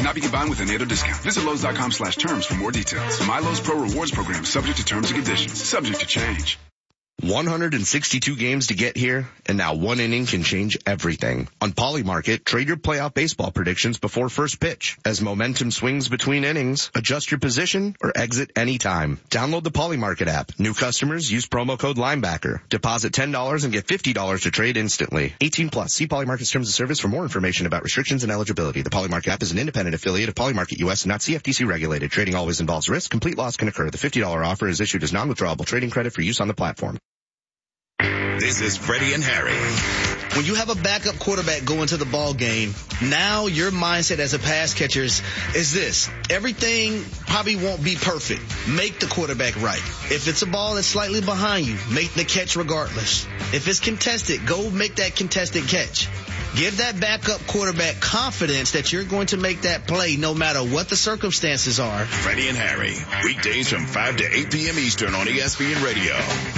Cannot be combined with a NATO discount. Visit Lowe's.com/terms for more details. My Lowe's Pro Rewards program is subject to terms and conditions. Subject to change. 162 games to get here, and now one inning can change everything. On Polymarket, trade your playoff baseball predictions before first pitch. As momentum swings between innings, adjust your position or exit anytime. Download the Polymarket app. New customers use promo code Linebacker. Deposit $10 and get $50 to trade instantly. 18 plus. See Polymarket's terms of service for more information about restrictions and eligibility. The Polymarket app is an independent affiliate of Polymarket US and not CFTC regulated. Trading always involves risk. Complete loss can occur. The $50 offer is issued as non-withdrawable trading credit for use on the platform. This is Freddie and Harry. When you have a backup quarterback going to the ball game, now your mindset as a pass catcher is this. Everything probably won't be perfect. Make the quarterback right. If it's a ball that's slightly behind you, make the catch regardless. If it's contested, go make that contested catch. Give that backup quarterback confidence that you're going to make that play no matter what the circumstances are. Freddie and Harry, weekdays from 5 to 8 p.m. Eastern on ESPN Radio.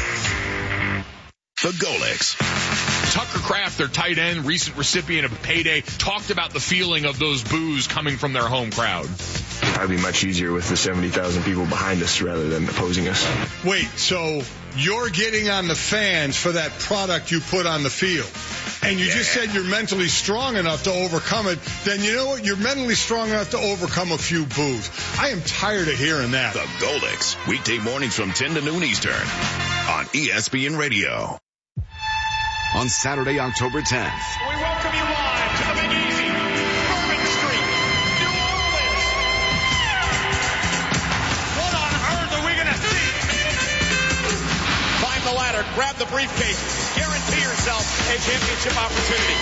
The Golics. Tucker Kraft, their tight end, recent recipient of a payday, talked about the feeling of those boos coming from their home crowd. It'd be much easier with the 70,000 people behind us rather than opposing us. Wait, so you're getting on the fans for that product you put on the field. And you just said you're mentally strong enough to overcome it. Then you know what? You're mentally strong enough to overcome a few boos. I am tired of hearing that. The Golics, weekday mornings from 10 to noon Eastern on ESPN Radio. On Saturday, October 10th. We welcome you live to the Big Easy, Bourbon Street, New Orleans. What on earth are we going to see? Climb the ladder, grab the briefcase, guarantee yourself a championship opportunity.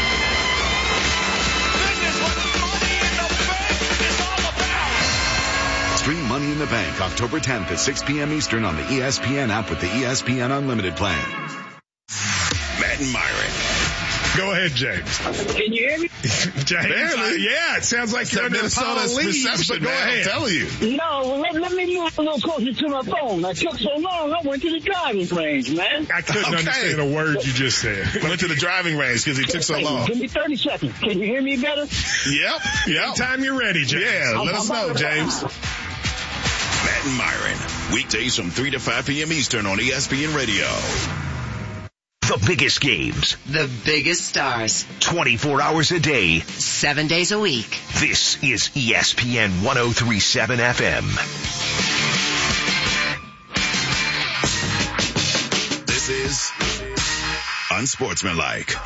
This is what Money in the Bank is all about. Stream Money in the Bank October 10th at 6 p.m. Eastern on the ESPN app with the ESPN Unlimited plan. Matt and Myron. Go ahead, James. Can you hear me? James, yeah, it sounds like you're in Minnesota's reception, man. Go ahead. I'm telling you. No, let me move a little closer to my phone. I took so long, I went to the driving range, man. I couldn't understand a word you just said. Went to the driving range because he took so long. Give me 30 seconds. Can you hear me better? Yep. Anytime you're ready, James. Yeah, let us know, James. Matt and Myron, weekdays from 3 to 5 p.m. Eastern on ESPN Radio. The biggest games. The biggest stars. 24 hours a day. 7 days a week. This is ESPN 103.7 FM. This is Unsportsmanlike.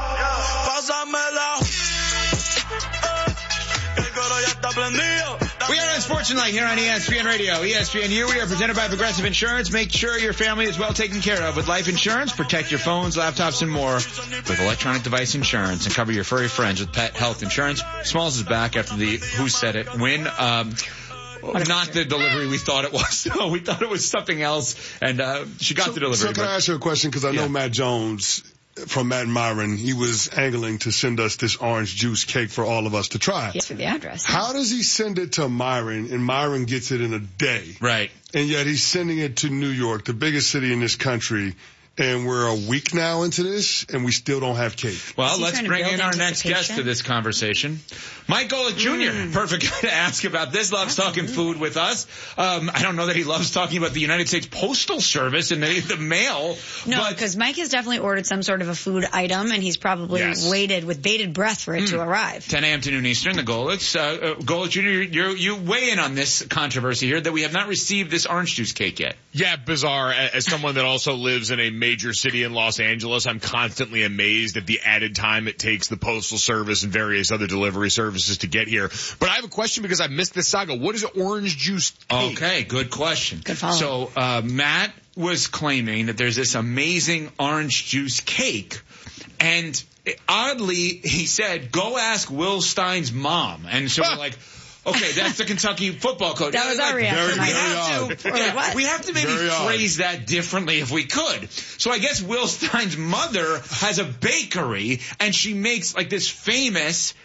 We are Unsportsmanlike here on ESPN Radio. ESPNU, we are presented by Progressive Insurance. Make sure your family is well taken care of with life insurance. Protect your phones, laptops, and more with electronic device insurance. And cover your furry friends with pet health insurance. Smalls is back after the Who Said It win. Not the delivery we thought it was. No, we thought it was something else. And she got the delivery. So can I ask you a question? Because I know Matt Jones from Matt and Myron, he was angling to send us this orange juice cake for all of us to try. Yes, for the address. How does he send it to Myron, and Myron gets it in a day? Right. And yet he's sending it to New York, the biggest city in this country, and we're a week now into this, and we still don't have cake. Well, let's bring in our next guest to this conversation. Mike Golic Jr., perfect guy to ask about this, loves talking food with us. I don't know that he loves talking about the United States Postal Service and the mail. No, because Mike has definitely ordered some sort of a food item, and he's probably waited with bated breath for it to arrive. 10 a.m. to noon Eastern, the Golics. Golic Jr., you weigh in on this controversy here that we have not received this orange juice cake yet. Yeah, bizarre. As someone that also lives in a major city in Los Angeles, I'm constantly amazed at the added time it takes the Postal Service and various other delivery services to get here. But I have a question because I missed this saga. What is orange juice cake? Okay, good question. Good follow. So Matt was claiming that there's this amazing orange juice cake, and oddly he said, go ask Will Stein's mom. And so we're like, okay, that's the Kentucky football coach. That was our reaction. We have to maybe phrase that differently if we could. So I guess Will Stein's mother has a bakery, and she makes like this famous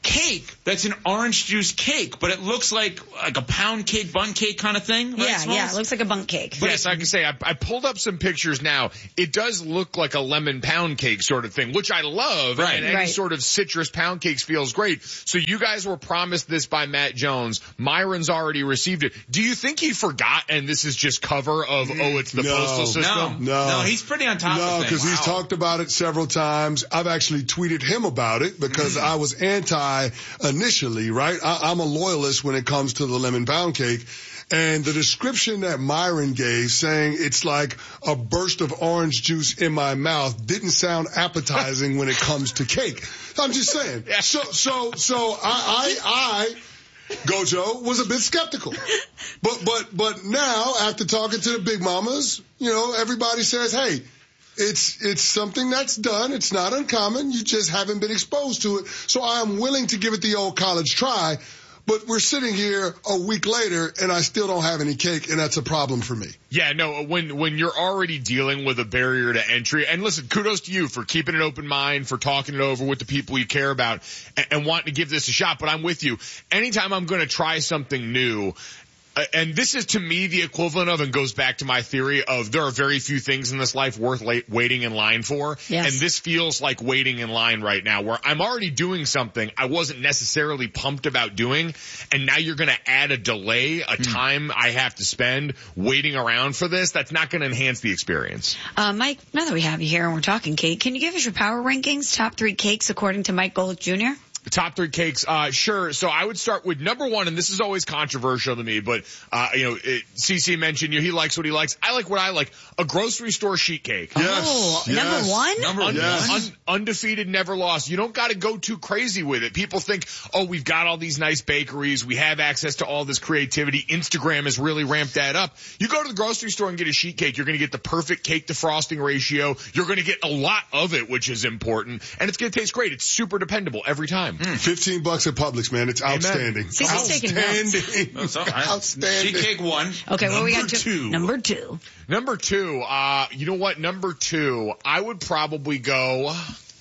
cake that's an orange juice cake, but it looks like a pound cake, bun cake kind of thing. Right, Yeah, it looks like a bundt cake. But yes, I can say I pulled up some pictures now. It does look like a lemon pound cake sort of thing, which I love. Right. And any sort of citrus pound cakes feels great. So you guys were promised this by Matt Jones. Myron's already received it. Do you think he forgot and this is just cover of, it's the postal system? No, he's pretty on top of things. No, because he's talked about it several times. I've actually tweeted him about it because I was anti initially, right? I'm a loyalist when it comes to the lemon pound cake. And the description that Myron gave, saying it's like a burst of orange juice in my mouth, didn't sound appetizing when it comes to cake. I'm just saying. So I Gojo was a bit skeptical. But now, after talking to the big mamas, everybody says, hey, it's something that's done. It's not uncommon. You just haven't been exposed to it. So I am willing to give it the old college try. But we're sitting here a week later, and I still don't have any cake, and that's a problem for me. Yeah, no, when you're already dealing with a barrier to entry, and listen, kudos to you for keeping an open mind, for talking it over with the people you care about, and wanting to give this a shot, but I'm with you. Anytime I'm going to try something new, and this is to me the equivalent of, and goes back to my theory of, there are very few things in this life worth waiting in line for. Yes. And this feels like waiting in line right now, where I'm already doing something I wasn't necessarily pumped about doing, and now you're going to add a delay, a time I have to spend waiting around for this. That's not going to enhance the experience. Mike, now that we have you here and we're talking cake, can you give us your power rankings, top 3 cakes according to Mike Golic Jr.? Top 3 cakes, sure. So I would start with number 1, and this is always controversial to me, but, CC mentioned he likes what he likes. I like what I like. A grocery store sheet cake. Yes. Number 1? Number 1. Undefeated, never lost. You don't gotta go too crazy with it. People think, we've got all these nice bakeries. We have access to all this creativity. Instagram has really ramped that up. You go to the grocery store and get a sheet cake. You're gonna get the perfect cake to frosting ratio. You're gonna get a lot of it, which is important. And it's gonna taste great. It's super dependable every time. $15 at Publix, man. It's outstanding. Outstanding. Sheet cake 1. Okay, well, we got 2. Number 2. Number 2, you know what? Number 2, I would probably go,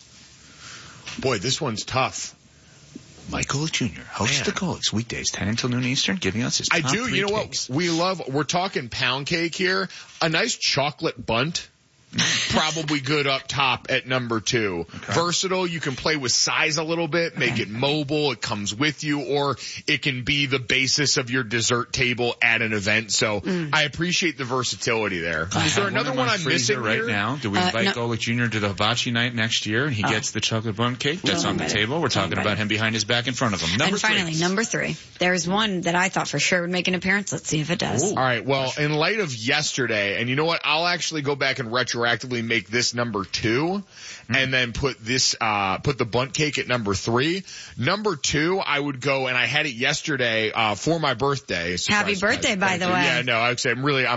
boy, this one's tough. Mike Golic Jr., host of the Golics, weekdays, 10 until noon Eastern, giving us his top 3 You know cakes. what? We're talking pound cake here. A nice chocolate bundt. Probably good up top at number 2. Okay. Versatile. You can play with size a little bit, make it mobile. It comes with you, or it can be the basis of your dessert table at an event. So I appreciate the versatility there. Is there another one I'm missing right here? now? Do we invite Golic Jr. to the hibachi night next year and he gets the chocolate bundt cake that's on the table? We're talking about him behind his back in front of him. Finally, number 3. There's one that I thought for sure would make an appearance. Let's see if it does. All right. Well, in light of yesterday, and you know what? I'll actually go back and retroactively make this number 2 and then put the bundt cake at number 3. Number 2, I would go, and I had it yesterday, for my birthday. Happy birthday, by the way. Yeah, no, I would say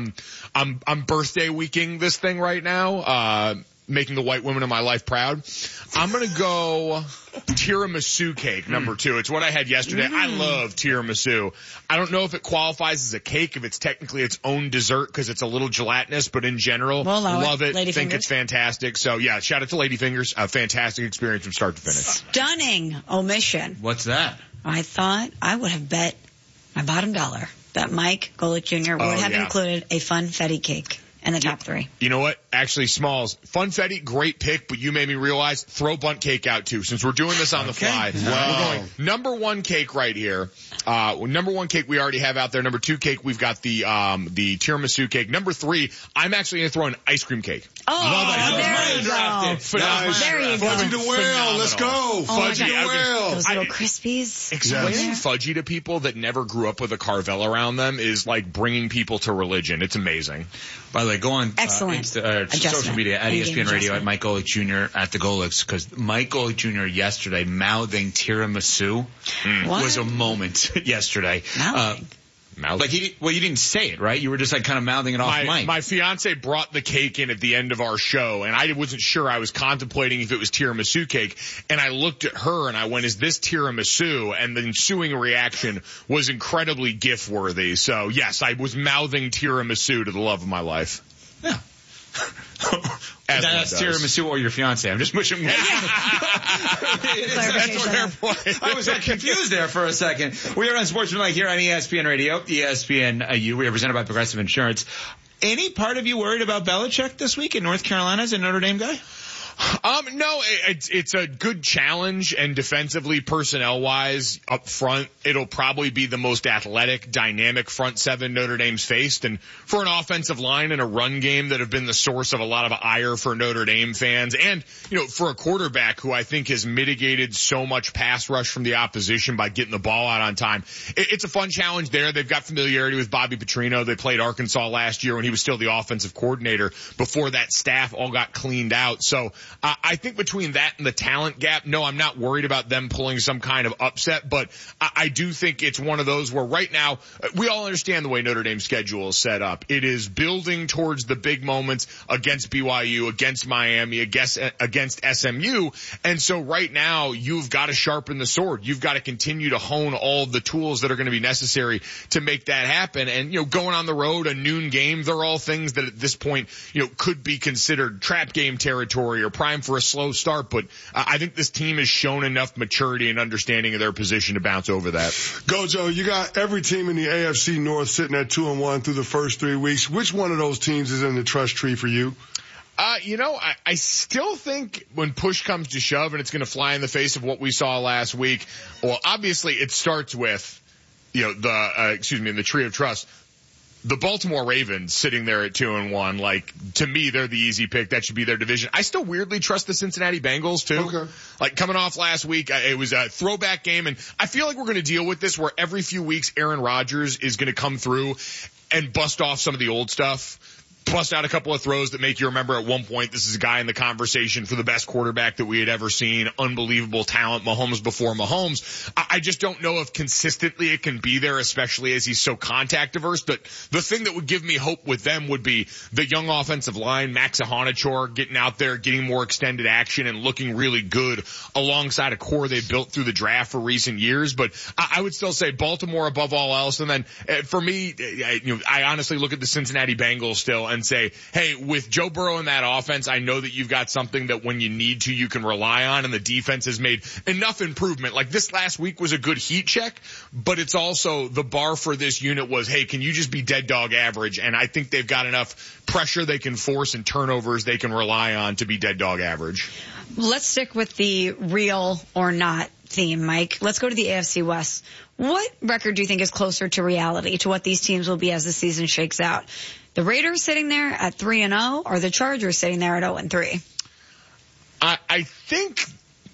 I'm birthday weeking this thing right now, making the white women in my life proud. I'm gonna go tiramisu cake, number 2. It's what I had yesterday. I love tiramisu. I don't know if it qualifies as a cake, if it's technically its own dessert, because it's a little gelatinous, but in general, love it. Think it's fantastic. So yeah, shout out to Ladyfingers. A fantastic experience from start to finish. Stunning omission. What's that? I thought I would have bet my bottom dollar that Mike Golic Jr. would have included a funfetti cake in the top 3. You know what? Actually, Smalls, funfetti, great pick, but you made me realize, throw bundt cake out too, since we're doing this on the fly. Wow. We're going number 1 cake right here. Number 1 cake we already have out there. Number 2 cake, we've got the tiramisu cake. Number 3, I'm actually going to throw an ice cream cake. Oh, there you go. Nice. There you go. Fudgy to whale. Let's go. Fudgy to whale. Those little crispies. Explaining fudgy to people that never grew up with a Carvel around them is like bringing people to religion. It's amazing. By the way, go on social media at ESPN Radio at Mike Golic Jr. at the Golics, because Mike Golic Jr. yesterday mouthing tiramisu was a moment yesterday. Like you didn't say it, right? You were just like kind of mouthing it off mic. My fiance brought the cake in at the end of our show, and I wasn't sure. I was contemplating if it was tiramisu cake, and I looked at her and I went, "Is this tiramisu?" And the ensuing reaction was incredibly gif worthy. So yes, I was mouthing tiramisu to the love of my life. Yeah. That's tiramisu or your fiance. I'm just pushing. That's a fair point. I was confused there for a second. We are on Sportsmanlike here on ESPN Radio, ESPNU. We are presented by Progressive Insurance. Any part of you worried about Belichick this week in North Carolina as a Notre Dame guy? No, it's a good challenge, and defensively, personnel-wise, up front, it'll probably be the most athletic, dynamic front seven Notre Dame's faced, and for an offensive line and a run game that have been the source of a lot of ire for Notre Dame fans, and, for a quarterback who I think has mitigated so much pass rush from the opposition by getting the ball out on time, it's a fun challenge there. They've got familiarity with Bobby Petrino. They played Arkansas last year when he was still the offensive coordinator before that staff all got cleaned out, so I think between that and the talent gap, no, I'm not worried about them pulling some kind of upset, but I do think it's one of those where right now, we all understand the way Notre Dame's schedule is set up. It is building towards the big moments against BYU, against Miami, against SMU, and so right now, you've got to sharpen the sword. You've got to continue to hone all the tools that are going to be necessary to make that happen, and, going on the road, a noon game, they're all things that at this point, could be considered trap game territory or prime for a slow start, but I think this team has shown enough maturity and understanding of their position to bounce over that. Gojo, you got every team in the AFC North sitting at 2-1 through the first 3 weeks. Which one of those teams is in the trust tree for you? I still think when push comes to shove and it's going to fly in the face of what we saw last week, well, obviously it starts with, in the tree of trust, the Baltimore Ravens sitting there at 2-1, to me, they're the easy pick. That should be their division. I still weirdly trust the Cincinnati Bengals, too. Okay. Coming off last week, it was a throwback game, and I feel like we're going to deal with this where every few weeks Aaron Rodgers is going to come through and bust off some of the old stuff. Bust out a couple of throws that make you remember at one point this is a guy in the conversation for the best quarterback that we had ever seen. Unbelievable talent, Mahomes before Mahomes. I just don't know if consistently it can be there, especially as he's so contact averse. But the thing that would give me hope with them would be the young offensive line, Max Ahanichor, getting out there, getting more extended action and looking really good alongside a core they built through the draft for recent years. But I would still say Baltimore above all else. And then for me, I honestly look at the Cincinnati Bengals still and say, hey, with Joe Burrow in that offense, I know that you've got something that when you need to, you can rely on, and the defense has made enough improvement. Like this last week was a good heat check, but it's also the bar for this unit was, hey, can you just be dead dog average? And I think they've got enough pressure they can force and turnovers they can rely on to be dead dog average. Let's stick with the real or not theme, Mike. Let's go to the AFC West. What record do you think is closer to reality, to what these teams will be as the season shakes out? The Raiders sitting there at 3-0, or the Chargers sitting there at 0-3? I think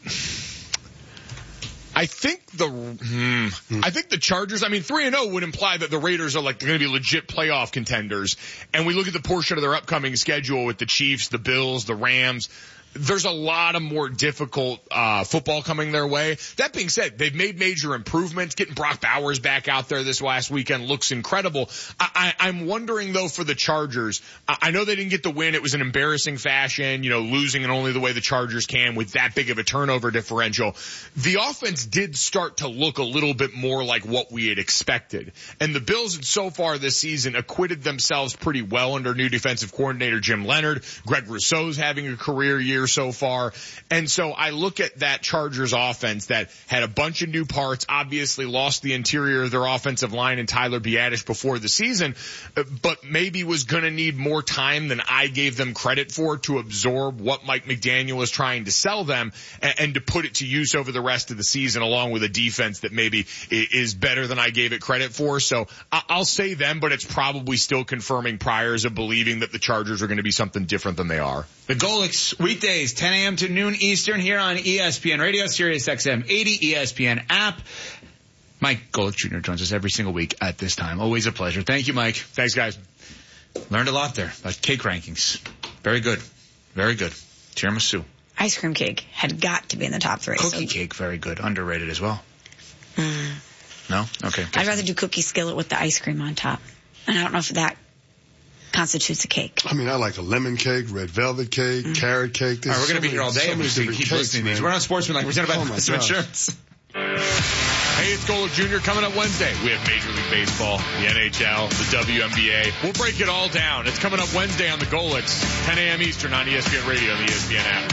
the Chargers, 3-0 would imply that the Raiders are going to be legit playoff contenders. And we look at the portion of their upcoming schedule with the Chiefs, the Bills, the Rams. There's a lot of more difficult football coming their way. That being said, they've made major improvements. Getting Brock Bowers back out there this last weekend looks incredible. I'm wondering, though, for the Chargers. I know they didn't get the win. It was an embarrassing fashion, losing in only the way the Chargers can with that big of a turnover differential. The offense did start to look a little bit more like what we had expected. And the Bills had so far this season acquitted themselves pretty well under new defensive coordinator Jim Leonhard. Greg Rousseau's having a career year so far. And so I look at that Chargers offense that had a bunch of new parts, obviously lost the interior of their offensive line and Tyler Biadasz before the season, but maybe was going to need more time than I gave them credit for to absorb what Mike McDaniel was trying to sell them and to put it to use over the rest of the season, along with a defense that maybe is better than I gave it credit for. So I'll say them, but it's probably still confirming priors of believing that the Chargers are going to be something different than they are. The Golics, weekdays, 10 a.m. to noon Eastern here on ESPN Radio, Sirius XM 80, ESPN app. Mike Golic Jr. joins us every single week at this time. Always a pleasure. Thank you, Mike. Thanks, guys. Learned a lot there about cake rankings. Very good. Very good. Tiramisu. Ice cream cake had got to be in the top 3. Cookie cake, very good. Underrated as well. No? Okay. I'd rather do cookie skillet with the ice cream on top. And I don't know if that constitutes a cake. I like a lemon cake, red velvet cake, carrot cake. All right, we're going to be here all day. So many different keep cakes, listening to these. man. We're on Sportsmanlike. We're presented by Progressive Insurance. Hey, it's Golick Jr. Coming up Wednesday. We have Major League Baseball, the NHL, the WNBA. We'll break it all down. It's coming up Wednesday on the Golicks, 10 a.m. Eastern on ESPN Radio and the ESPN app.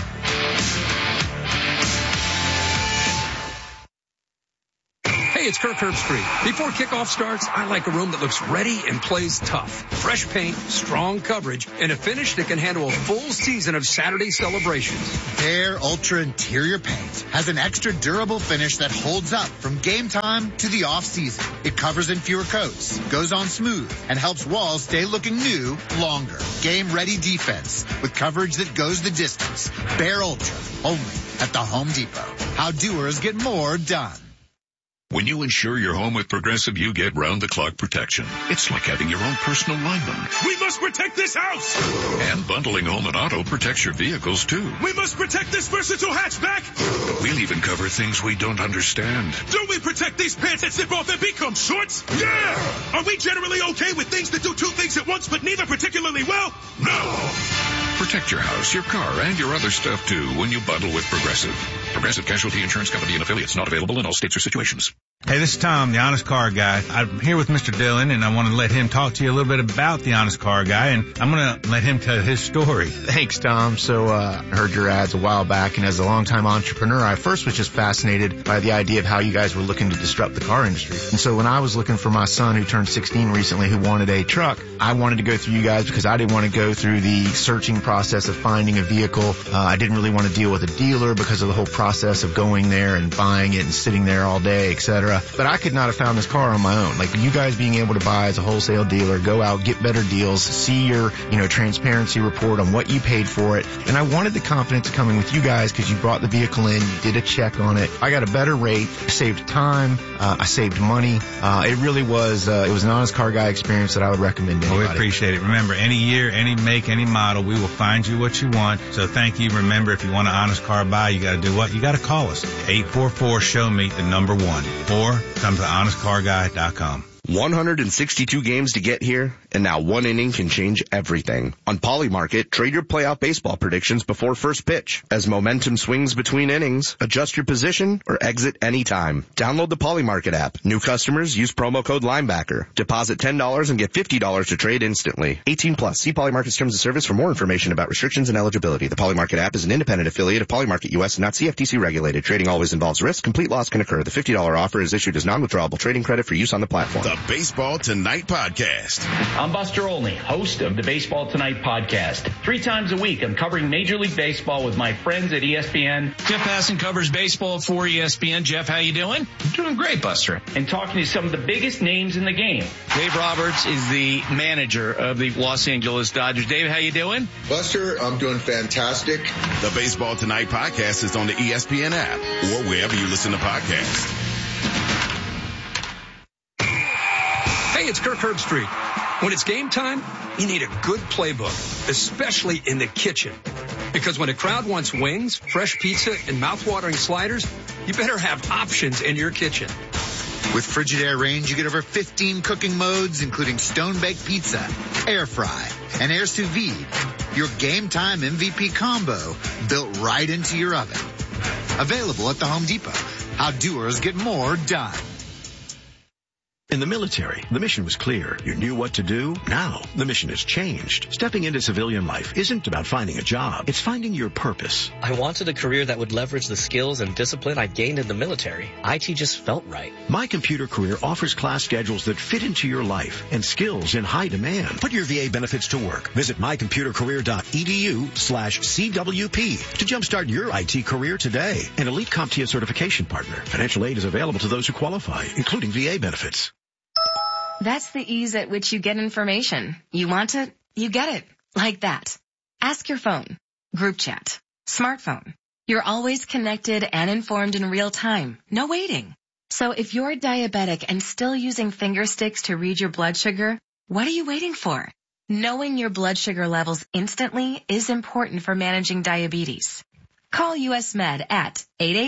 Hey, it's Kirk Herbstreit. Before kickoff starts, I like a room that looks ready and plays tough. Fresh paint, strong coverage, and a finish that can handle a full season of Saturday celebrations. Their Ultra Interior Paint has an extra durable finish that holds up from game time to the off season. It covers in fewer coats, goes on smooth, and helps walls stay looking new longer. Game ready defense with coverage that goes the distance. Behr Ultra, only at the Home Depot. How doers get more done. When you insure your home with Progressive, you get round-the-clock protection. It's like having your own personal lineman. We must protect this house! And bundling home and auto protects your vehicles, too. We must protect this versatile hatchback! But we'll even cover things we don't understand. Do we protect these pants that zip off and become shorts? Yeah! Are we generally okay with things that do two things at once, but neither particularly well? No! Protect your house, your car, and your other stuff, too, when you bundle with Progressive. Progressive Casualty Insurance Company and affiliates, not available in all states or situations. Hey, this is Tom, the Honest Car Guy. I'm here with Mr. Dillon, and I want to let him talk to you a little bit about the Honest Car Guy, and I'm going to let him tell his story. Thanks, Tom. So, I heard your ads a while back, and as a longtime entrepreneur, I first was just fascinated by the idea of how you guys were looking to disrupt the car industry. And so when I was looking for my son, who turned 16 recently, who wanted a truck, I wanted to go through you guys because I didn't want to go through the searching process of finding a vehicle. I didn't really want to deal with a dealer because of the whole process of going there and buying it and sitting there all day, etc. But I could not have found this car on my own. Like you guys being able to buy as a wholesale dealer, go out, get better deals, see your, transparency report on what you paid for it. And I wanted the confidence of coming with you guys because you brought the vehicle in, you did a check on it. I got a better rate, I saved time, I saved money. It really was, it was an Honest Car Guy experience that I would recommend to anybody. We appreciate it. Remember, any year, any make, any model, we will find you what you want. So thank you. Remember, if you want an Honest Car Buy, you got to do what? You got to call us. 844-SHOW-ME, the number 1. Or come to honestcarguy.com. 162 games to get here, and now one inning can change everything. On Polymarket, trade your playoff baseball predictions before first pitch. As momentum swings between innings, adjust your position or exit anytime. Download the Polymarket app. New customers use promo code Linebacker. Deposit $10 and get $50 to trade instantly. 18 plus. See Polymarket's terms of service for more information about restrictions and eligibility. The Polymarket app is an independent affiliate of Polymarket US and not CFTC regulated. Trading always involves risk. Complete loss can occur. The $50 offer is issued as non-withdrawable trading credit for use on the platform. The Baseball Tonight Podcast. I'm Buster Olney, host of the Baseball Tonight Podcast. 3 times a week, I'm covering Major League Baseball with my friends at ESPN. Jeff Passan covers baseball for ESPN. Jeff, how you doing? I'm doing great, Buster. And talking to some of the biggest names in the game. Dave Roberts is the manager of the Los Angeles Dodgers. Dave, how you doing? Buster, I'm doing fantastic. The Baseball Tonight Podcast is on the ESPN app or wherever you listen to podcasts. Hey, it's Kirk Herbstreit. When it's game time, you need a good playbook, especially in the kitchen. Because when a crowd wants wings, fresh pizza, and mouth-watering sliders, you better have options in your kitchen. With Frigidaire Range, you get over 15 cooking modes, including stone-baked pizza, air fry, and air sous vide. Your game time MVP combo built right into your oven. Available at the Home Depot. How doers get more done. In the military, the mission was clear. You knew what to do. Now, the mission has changed. Stepping into civilian life isn't about finding a job. It's finding your purpose. I wanted a career that would leverage the skills and discipline I gained in the military. IT just felt right. My Computer Career offers class schedules that fit into your life and skills in high demand. Put your VA benefits to work. Visit mycomputercareer.edu/CWP to jumpstart your IT career today. An elite CompTIA certification partner. Financial aid is available to those who qualify, including VA benefits. That's the ease at which you get information. You want it, you get it. Like that. Ask your phone. Group chat. Smartphone. You're always connected and informed in real time. No waiting. So if you're diabetic and still using finger sticks to read your blood sugar, what are you waiting for? Knowing your blood sugar levels instantly is important for managing diabetes. Call US Med at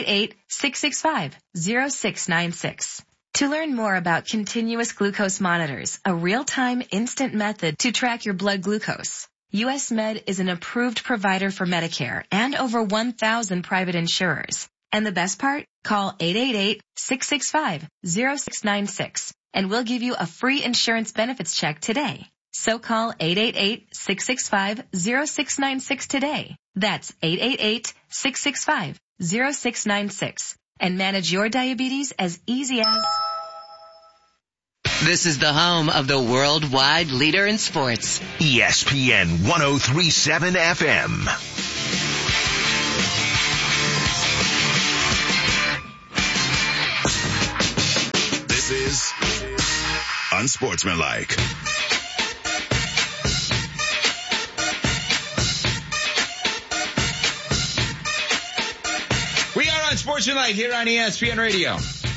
888-665-0696. To learn more about continuous glucose monitors, a real-time instant method to track your blood glucose, US Med is an approved provider for Medicare and over 1,000 private insurers. And the best part? Call 888-665-0696 and we'll give you a free insurance benefits check today. So call 888-665-0696 today. That's 888-665-0696 and manage your diabetes as easy as... This is the home of the worldwide leader in sports. ESPN 103.7 FM. This is Unsportsmanlike. We are Unsportsmanlike here on ESPN Radio.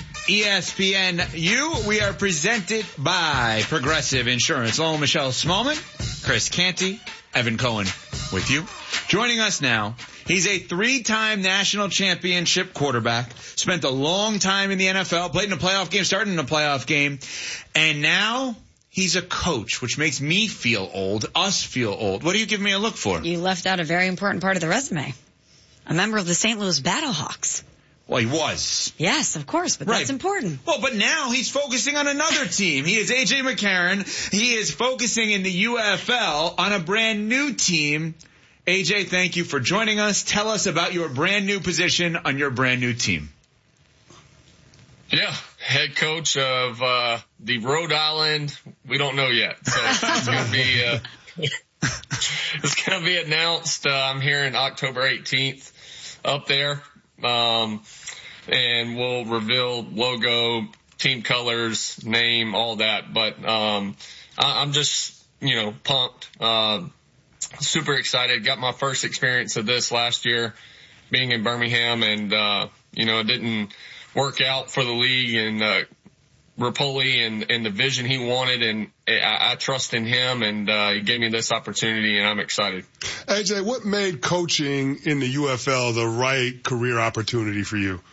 ESPNU, we are presented by Progressive Insurance. Hello, Michelle Smallman, Chris Canty, Evan Cohen with you. Joining us now, he's a 3-time national championship quarterback, spent a long time in the NFL, played in a playoff game, started in a playoff game, and now he's a coach, which makes me feel old, us feel old. What do you give me a look for? You left out a very important part of the resume. A member of the St. Louis Battlehawks. Well, he was. Yes, of course, but right. That's important. Well, but now he's focusing on another team. He is A.J. McCarron. He is focusing in the UFL on a brand new team. A.J., thank you for joining us. Tell us about your brand new position on your brand new team. Yeah, head coach of the Rhode Island. We don't know yet, so it's going to be it's going to be announced. I'm hearing October 18th up there. And we'll reveal logo, team colors, name, all that. But, I'm just, pumped, super excited. Got my first experience of this last year being in Birmingham and, it didn't work out for the league and, Rapoli and the vision he wanted, and I trust in him, and he gave me this opportunity, and I'm excited. AJ, what made coaching in the UFL the right career opportunity for you?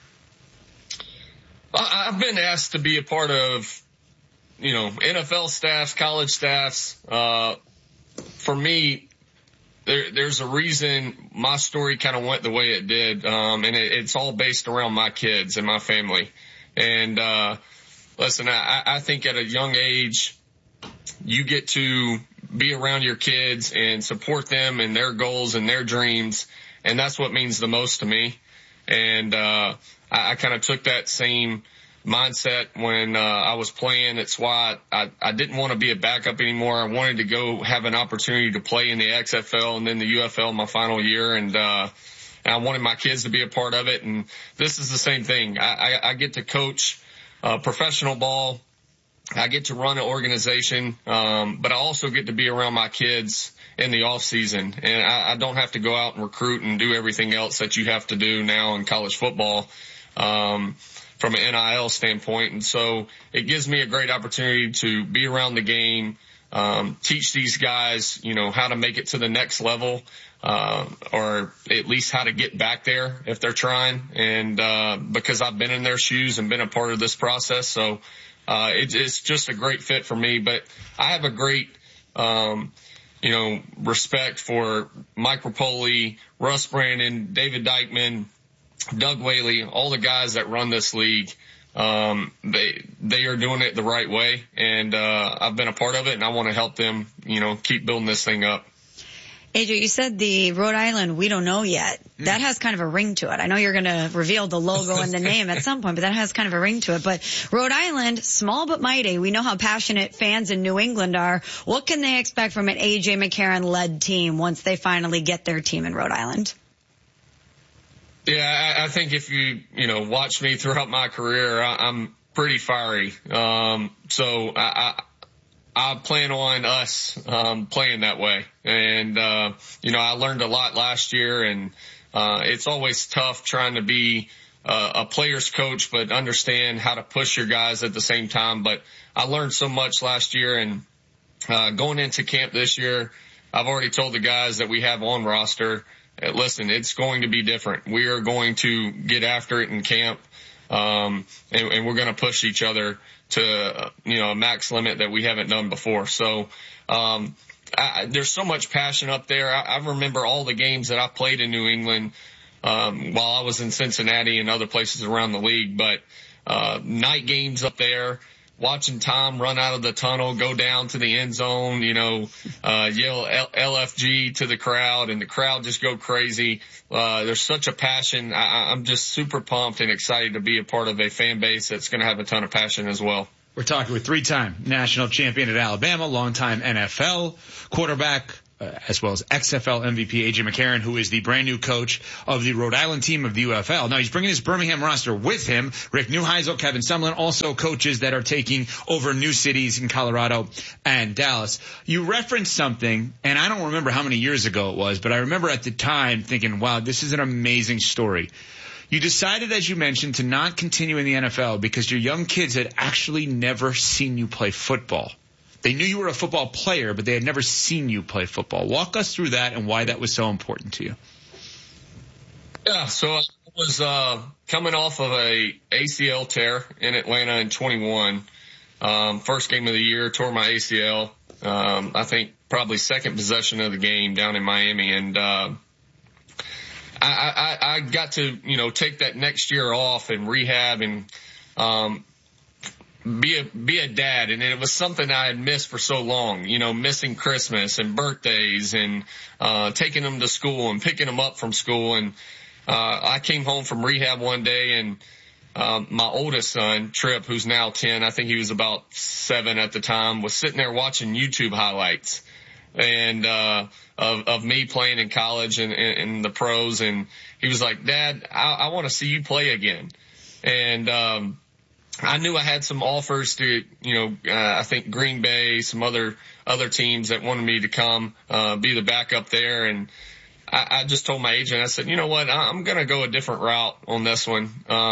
I've been asked to be a part of, NFL staffs, college staffs. For me, there's a reason my story kind of went the way it did, and it's all based around my kids and my family. And listen, I think at a young age, you get to be around your kids and support them and their goals and their dreams. And that's what means the most to me. And, I kind of took that same mindset when, I was playing. That's why I didn't want to be a backup anymore. I wanted to go have an opportunity to play in the XFL and then the UFL my final year. And I wanted my kids to be a part of it. And this is the same thing. I get to coach professional ball. I get to run an organization, but I also get to be around my kids in the off season, and I don't have to go out and recruit and do everything else that you have to do now in college football, from an NIL standpoint. And so it gives me a great opportunity to be around the game, teach these guys, how to make it to the next level, or at least how to get back there if they're trying. And, because I've been in their shoes and been a part of this process. So, it's just a great fit for me, but I have a great, respect for Mike Rapoli, Russ Brandon, David Dykman, Doug Whaley, all the guys that run this league. They are doing it the right way, and I've been a part of it, and I want to help them, keep building this thing up. AJ, you said the Rhode Island, we don't know yet. That has kind of a ring to it. I know you're going to reveal the logo and the name at some point, but that has kind of a ring to it. But Rhode Island, small but mighty. We know how passionate fans in New England are. What can they expect from an AJ McCarron-led team once they finally get their team in Rhode Island? Yeah, I think if you watch me throughout my career, I'm pretty fiery. So I plan on us playing that way. And I learned a lot last year, and it's always tough trying to be a player's coach but understand how to push your guys at the same time. But I learned so much last year, and going into camp this year, I've already told the guys that we have on roster, listen, it's going to be different. We are going to get after it in camp, and we're going to push each other to, a max limit that we haven't done before. So, there's so much passion up there. I remember all the games that I played in New England, while I was in Cincinnati and other places around the league. But night games up there, watching Tom run out of the tunnel, go down to the end zone, yell LFG to the crowd, and the crowd just go crazy. There's such a passion. I'm just super pumped and excited to be a part of a fan base that's going to have a ton of passion as well. We're talking with 3-time national champion at Alabama, longtime NFL quarterback, as well as XFL MVP A.J. McCarron, who is the brand new coach of the Rhode Island team of the UFL. Now, he's bringing his Birmingham roster with him. Rick Neuheisel, Kevin Sumlin, also coaches that are taking over new cities in Colorado and Dallas. You referenced something, and I don't remember how many years ago it was, but I remember at the time thinking, wow, this is an amazing story. You decided, as you mentioned, to not continue in the NFL because your young kids had actually never seen you play football. They knew you were a football player, but they had never seen you play football. Walk us through that and why that was so important to you. Yeah, so I was coming off of a ACL tear in Atlanta in 21. First game of the year, tore my ACL. I think probably second possession of the game down in Miami. And I got to, take that next year off and rehab and be a dad, and it was something I had missed for so long, missing Christmas and birthdays and taking them to school and picking them up from school. And I came home from rehab one day, and my oldest son, Tripp, who's now 10, I think he was about 7 at the time, was sitting there watching YouTube highlights and of me playing in college and the pros, and he was like, "Dad, I want to see you play again." And I knew I had some offers to, I think Green Bay, some other teams that wanted me to come, be the backup there. And I just told my agent, I said, you know what, I'm going to go a different route on this one.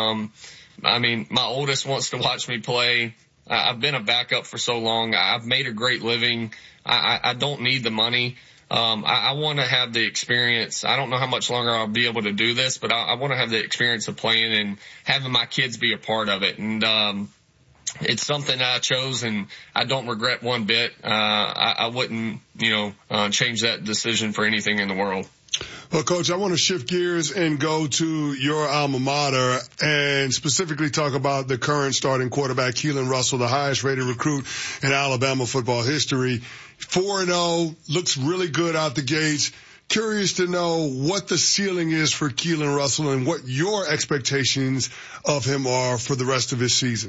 My oldest wants to watch me play. I've been a backup for so long. I've made a great living. I don't need the money. I want to have the experience. I don't know how much longer I'll be able to do this, but I want to have the experience of playing and having my kids be a part of it. And it's something I chose, and I don't regret one bit. I wouldn't, change that decision for anything in the world. Well, Coach, I want to shift gears and go to your alma mater and specifically talk about the current starting quarterback, Keelan Russell, the highest rated recruit in Alabama football history. 4-0, looks really good out the gates. Curious to know what the ceiling is for Keelan Russell and what your expectations of him are for the rest of his season.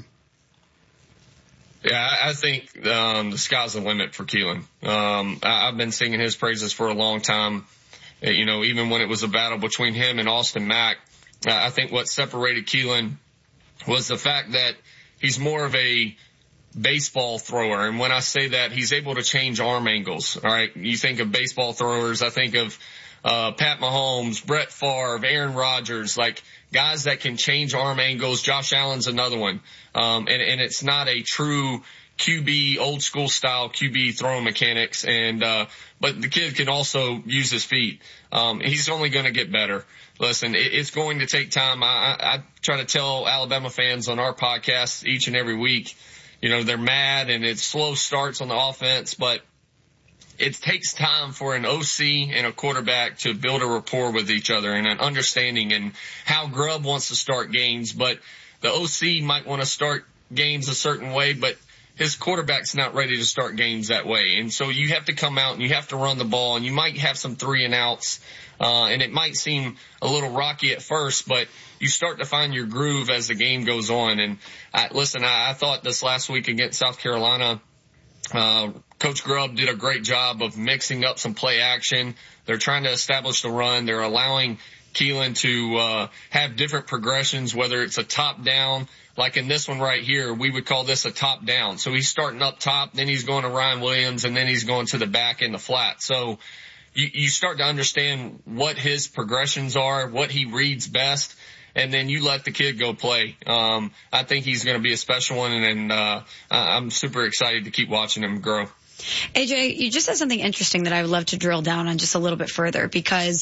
Yeah, I think the sky's the limit for Keelan. I've been singing his praises for a long time. Even when it was a battle between him and Austin Mack, I think what separated Keelan was the fact that he's more of a baseball thrower. And when I say that, he's able to change arm angles. All right. You think of baseball throwers. I think of, Pat Mahomes, Brett Favre, Aaron Rodgers, like guys that can change arm angles. Josh Allen's another one. And it's not a true QB, old school style QB throwing mechanics. And, but the kid can also use his feet. He's only going to get better. Listen, it's going to take time. I try to tell Alabama fans on our podcast each and every week, they're mad and it's slow starts on the offense, but it takes time for an OC and a quarterback to build a rapport with each other and an understanding and how Grubb wants to start games. But the OC might want to start games a certain way, but his quarterback's not ready to start games that way. And so you have to come out and you have to run the ball, and you might have some 3-and-outs, and it might seem a little rocky at first, but you start to find your groove as the game goes on. And I thought this last week against South Carolina, Coach Grubb did a great job of mixing up some play action. They're trying to establish the run. They're allowing Keelan to have different progressions, whether it's a top down. Like in this one right here, we would call this a top down. So he's starting up top, then he's going to Ryan Williams, and then he's going to the back in the flat. So you start to understand what his progressions are, what he reads best, and then you let the kid go play. I think he's going to be a special one, and I'm super excited to keep watching him grow. AJ, you just said something interesting that I would love to drill down on just a little bit further, because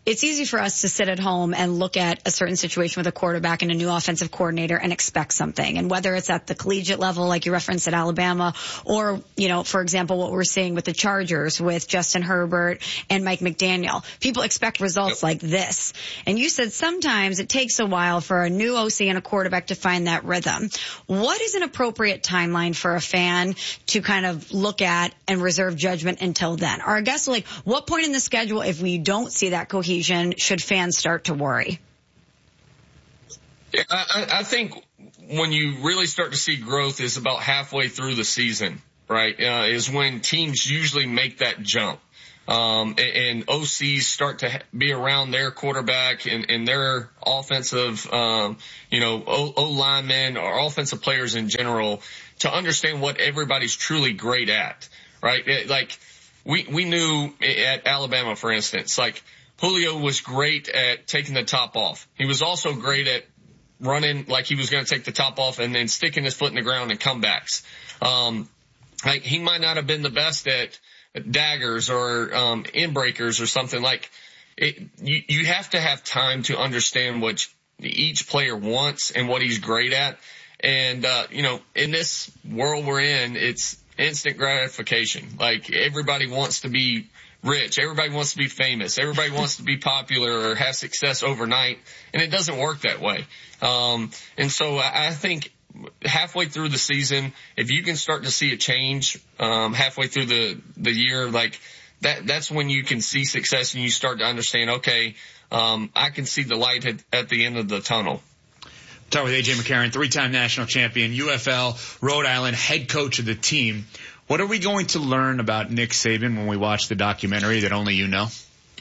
it's easy for us to sit at home and look at a certain situation with a quarterback and a new offensive coordinator and expect something. And whether it's at the collegiate level, like you referenced at Alabama, or, for example, what we're seeing with the Chargers with Justin Herbert and Mike McDaniel, people expect results like this. And you said sometimes it takes a while for a new OC and a quarterback to find that rhythm. What is an appropriate timeline for a fan to kind of look at and reserve judgment until then? Or I guess, what point in the schedule, if we don't see that cohesion, should fans start to worry? Yeah, I think when you really start to see growth is about halfway through the season, right? Is when teams usually make that jump. And OCs start to be around their quarterback and their offensive, O-linemen or offensive players in general to understand what everybody's truly great at, right? Like we knew at Alabama, for instance, like Julio was great at taking the top off. He was also great at running like he was going to take the top off and then sticking his foot in the ground and comebacks. Like he might not have been the best at daggers or in breakers or something like it. You have to have time to understand what each player wants and what he's great at. And in this world we're in, it's instant gratification. Like everybody wants to be rich, everybody wants to be famous, everybody wants to be popular or have success overnight, and it doesn't work that way. And so I think halfway through the season, if you can start to see a change halfway through the year, like that's when you can see success and you start to understand, okay, I can see the light at the end of the tunnel. Talk with A.J. McCarron, 3-time national champion, UFL, Rhode Island, head coach of the team. What are we going to learn about Nick Saban when we watch the documentary that only you know?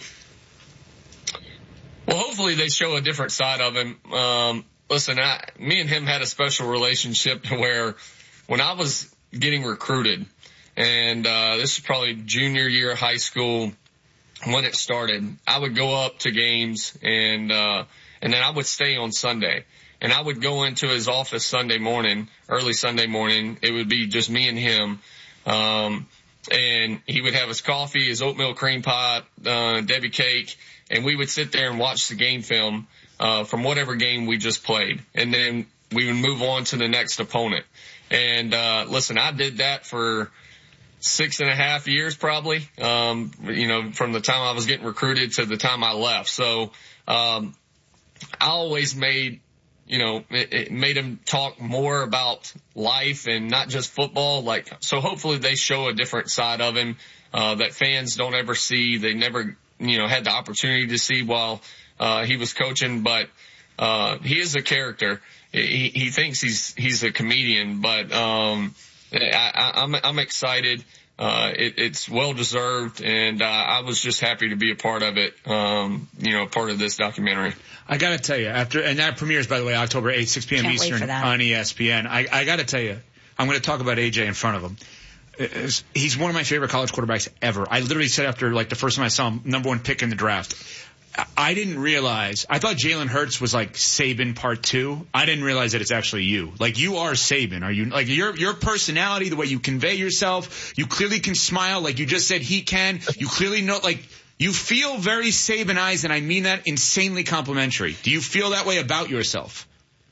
Well, hopefully they show a different side of him. Listen, me and him had a special relationship where when I was getting recruited, and this is probably junior year of high school when it started, I would go up to games and then I would stay on Sunday. And I would go into his office Sunday morning, early Sunday morning. It would be just me and him. And he would have his coffee, his oatmeal cream pie, Debbie cake, and we would sit there and watch the game film from whatever game we just played. And then we would move on to the next opponent. And listen, I did that for 6.5 years probably, from the time I was getting recruited to the time I left. So I always made it made him talk more about life and not just football. So hopefully they show a different side of him, that fans don't ever see. They never, had the opportunity to see while, he was coaching, but, he is a character. He thinks he's a comedian, but, I'm excited. It's well deserved, and I was just happy to be a part of it, part of this documentary. I gotta tell you, and that premieres, by the way, October 8th, 6 p.m. Eastern on ESPN. I gotta tell you, I'm gonna talk about AJ in front of him. He's one of my favorite college quarterbacks ever. I literally said after the first time I saw him, number 1 pick in the draft. I didn't realize, I thought Jalen Hurts was like Saban part 2. I didn't realize that it's actually you. Like you are Saban. Are you, like your personality, the way you convey yourself, you clearly can smile like you just said he can. You clearly know, you feel very Sabanized, and I mean that insanely complimentary. Do you feel that way about yourself?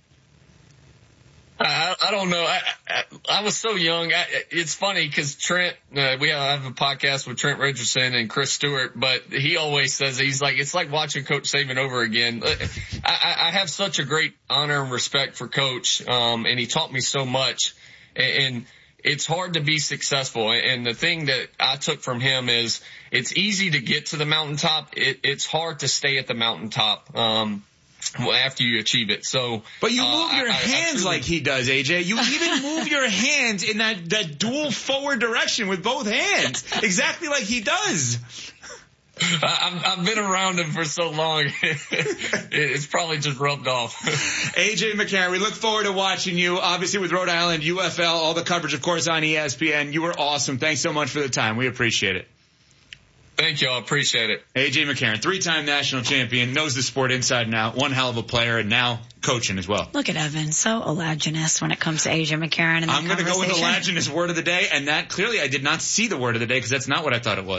I don't know. I was so young. It's funny because Trent, I have a podcast with Trent Richardson and Chris Stewart, but he always says, he's like, it's like watching Coach Saban over again. I have such a great honor and respect for Coach, and he taught me so much, and it's hard to be successful. And the thing that I took from him is it's easy to get to the mountaintop. It's hard to stay at the mountaintop. After you achieve it. So, but you move your hands like he does, AJ. You even move your hands in that dual forward direction with both hands, exactly like he does. I've been around him for so long. It's probably just rubbed off. AJ McCarron, we look forward to watching you, obviously with Rhode Island, UFL, all the coverage, of course, on ESPN. You were awesome. Thanks so much for the time. We appreciate it. Thank you. I appreciate it. A.J. McCarron, 3-time national champion, knows the sport inside and out, one hell of a player, and now coaching as well. Look at Evan, so olaginous when it comes to A.J. McCarron. I'm going to go with olaginous word of the day, and that clearly I did not see the word of the day because that's not what I thought it was.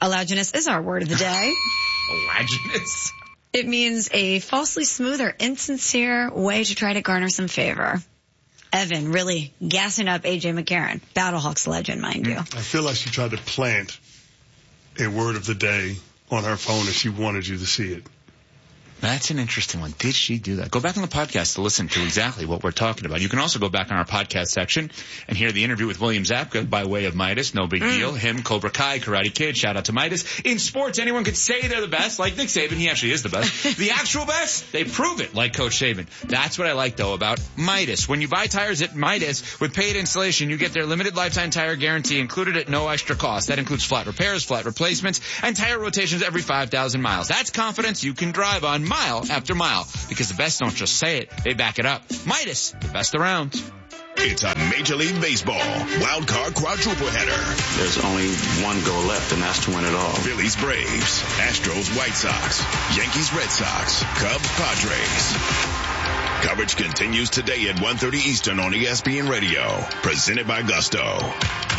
Allogenous is our word of the day. Allogenous? It means a falsely smooth or insincere way to try to garner some favor. Evan really gassing up A.J. McCarron, Battlehawks legend, mind you. I feel like she tried to plant a word of the day on her phone and she wanted you to see it. That's an interesting one. Did she do that? Go back on the podcast to listen to exactly what we're talking about. You can also go back on our podcast section and hear the interview with William Zabka by way of Midas. No big deal. Him, Cobra Kai, Karate Kid. Shout out to Midas. In sports, anyone could say they're the best, like Nick Saban. He actually is the best. The actual best, they prove it, like Coach Saban. That's what I like, though, about Midas. When you buy tires at Midas with paid installation, you get their limited lifetime tire guarantee included at no extra cost. That includes flat repairs, flat replacements, and tire rotations every 5,000 miles. That's confidence you can drive on mile after mile, because the best don't just say it, they back it up. Midas, the best around. It's a Major League Baseball wild card quadruple header. There's only one goal left, and that's to win it all. Phillies, Braves, Astros, White Sox, Yankees, Red Sox, Cubs, Padres. Coverage continues today at 1:30 Eastern on ESPN Radio, presented by Gusto.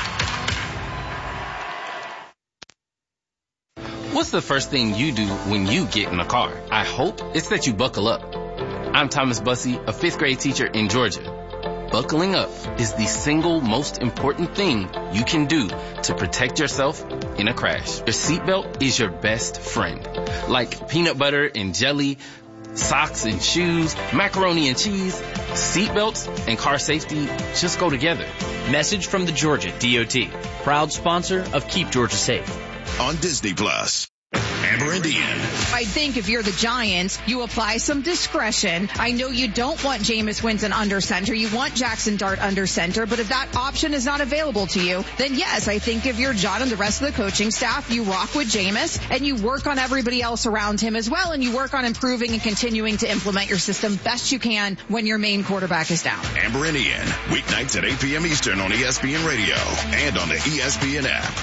What's the first thing you do when you get in a car? I hope it's that you buckle up. I'm Thomas Bussey, a 5th grade teacher in Georgia. Buckling up is the single most important thing you can do to protect yourself in a crash. Your seatbelt is your best friend. Like peanut butter and jelly, socks and shoes, macaroni and cheese, seatbelts and car safety just go together. Message from the Georgia DOT, proud sponsor of Keep Georgia Safe. On Disney Plus. Amber Indian. I think if you're the Giants, you apply some discretion. I know you don't want Jameis Winston under center. You want Jackson Dart under center. But if that option is not available to you, then yes, I think if you're John and the rest of the coaching staff, you rock with Jameis and you work on everybody else around him as well. And you work on improving and continuing to implement your system best you can when your main quarterback is down. Amber Indian. Weeknights at 8 p.m. Eastern on ESPN Radio and on the ESPN app.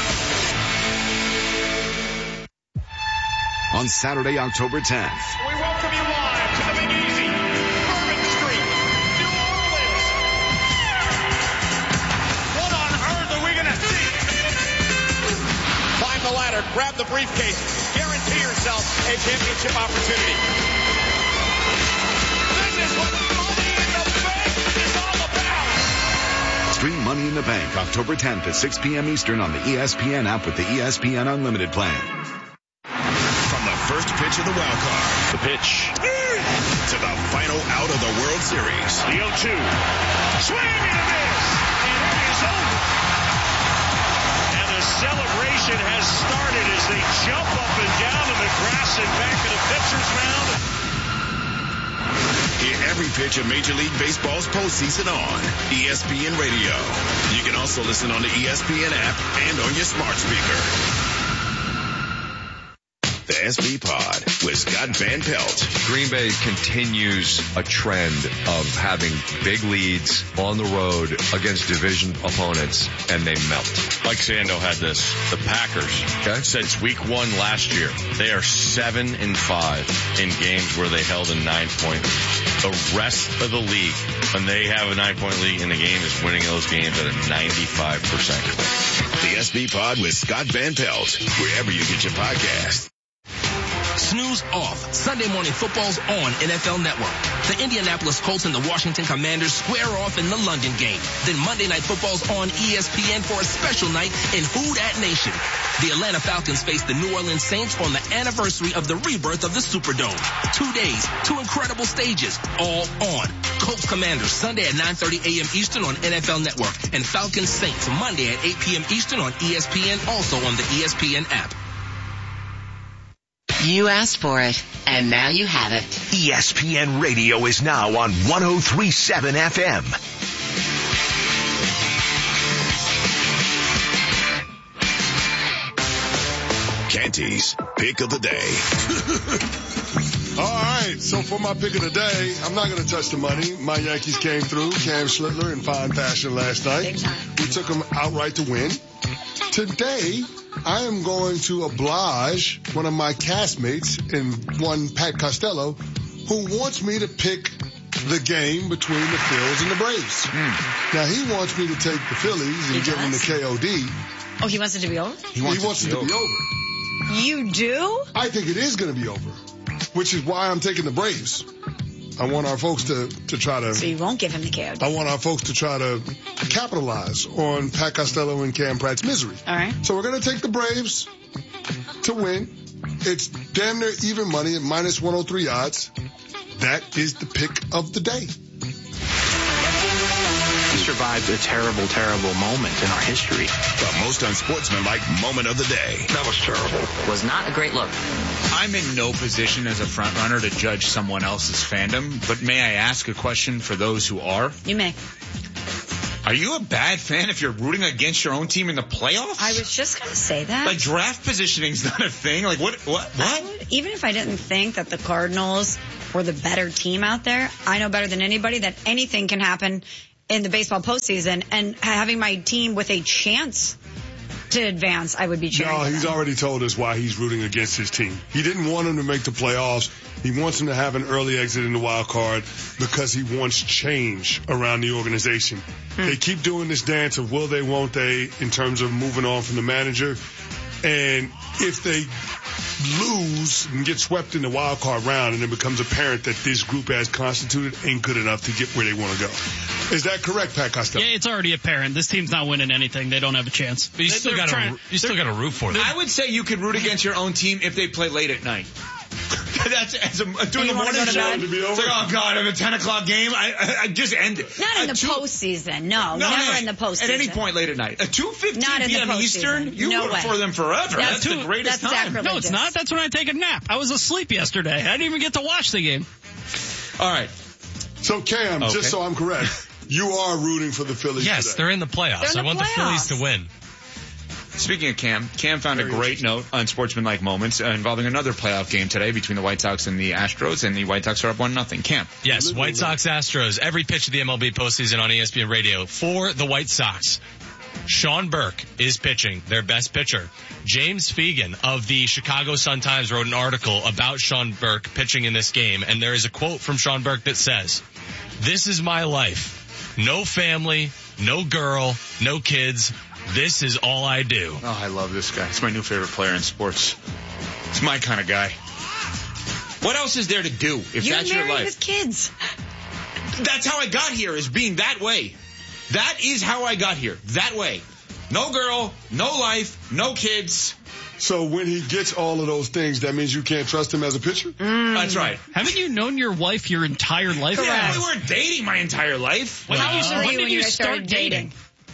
On Saturday, October 10th. We welcome you live to the Big Easy, Bourbon Street, New Orleans. What on earth are we going to see? Climb the ladder, grab the briefcase, guarantee yourself a championship opportunity. This is what Money in the Bank is all about. Stream Money in the Bank October 10th at 6 p.m. Eastern on the ESPN app with the ESPN Unlimited plan. First pitch of the wild card. The pitch. To the final out of the World Series. The 0-2. Swing and a miss. And it is over. And the celebration has started as they jump up and down in the grass and back in the pitcher's mound. Hear every pitch of Major League Baseball's postseason on ESPN Radio. You can also listen on the ESPN app and on your smart speaker. The SB Pod with Scott Van Pelt. Green Bay continues a trend of having big leads on the road against division opponents, and they melt. Mike Sando had this. The Packers, since week 1 last year, they are 7-5 in games where they held a 9-point. The rest of the league, when they have a 9-point lead in the game, is winning those games at a 95% clip. The SB Pod with Scott Van Pelt, wherever you get your podcast. Snooze off. Sunday morning football's on NFL Network. The Indianapolis Colts and the Washington Commanders square off in the London game. Then Monday Night Football's on ESPN for a special night in Who Dat Nation. The Atlanta Falcons face the New Orleans Saints on the anniversary of the rebirth of the Superdome. 2 days, 2 incredible stages, all on. Colts Commanders Sunday at 9:30 a.m. Eastern on NFL Network. And Falcons Saints Monday at 8 p.m. Eastern on ESPN, also on the ESPN app. You asked for it, and now you have it. ESPN Radio is now on 103.7 FM. Canty's Pick of the Day. All right, so for my pick of the day, I'm not going to touch the money. My Yankees came through, Cam Schlittler in fine fashion last night. We took them outright to win. Today, I am going to oblige one of my castmates, and one Pat Costello, who wants me to pick the game between the Phils and the Braves. Now, he wants me to take the Phillies and give them the KOD. Oh, he wants it to be over? He wants it to be over. You do? I think it is going to be over, which is why I'm taking the Braves. I want our folks to try to... So you won't give him the KO? I want our folks to try to capitalize on Pat Costello and Cam Pratt's misery. All right. So we're going to take the Braves to win. It's damn near even money at minus 103 odds. That is the pick of the day. We survived a terrible, terrible moment in our history. The most unsportsmanlike moment of the day. That was terrible. Was not a great look. I'm in no position as a front runner to judge someone else's fandom, but may I ask a question for those who are? You may. Are you a bad fan if you're rooting against your own team in the playoffs? I was just going to say that. Like, draft positioning's not a thing. Like, what? Even if I didn't think that the Cardinals were the better team out there, I know better than anybody that anything can happen in the baseball postseason, and having my team with a chance to advance, I would be cheering. No, he's already told us why he's rooting against his team. He didn't want him to make the playoffs. He wants him to have an early exit in the wild card because he wants change around the organization. They keep doing this dance of will they, won't they, in terms of moving on from the manager. And if they lose and get swept in the wild card round and it becomes apparent that this group as constituted ain't good enough to get where they want to go. Is that correct, Pat Costello? Yeah, it's already apparent. This team's not winning anything. They don't have a chance. But you still got to root for them. I would say you could root against your own team if they play late at night. That's doing the morning show. It's like, oh God, in a 10 o'clock game, I just end it. Not in the postseason. No, never in the postseason. At any point late at night. At 2:15 p.m. Eastern, you root for them forever. That's the greatest time. No, it's not. That's when I take a nap. I was asleep yesterday. I didn't even get to watch the game. All right. So Cam, just so I'm correct, you are rooting for the Phillies Yes, today. they're in the playoffs. I want the Phillies to win. Speaking of Cam found a great note on Sportsmanlike Moments involving another playoff game today between the White Sox and the Astros, and the White Sox are up 1-0. Cam. Yes, White Sox Astros, every pitch of the MLB postseason on ESPN Radio. For the White Sox, Sean Burke is pitching, their best pitcher. James Fegan of the Chicago Sun-Times wrote an article about Sean Burke pitching in this game, and there is a quote from Sean Burke that says, "This is my life. No family, no girl, no kids. This is all I do." Oh, I love this guy. It's my new favorite player in sports. It's my kind of guy. What else is there to do if that's your life? You're married with kids. That's how I got here, is being that way. That is how I got here. That way. No girl, no life, no kids. So when he gets all of those things, that means you can't trust him as a pitcher? That's right. Haven't you known your wife your entire life? Yeah, we weren't dating my entire life. When did you start dating?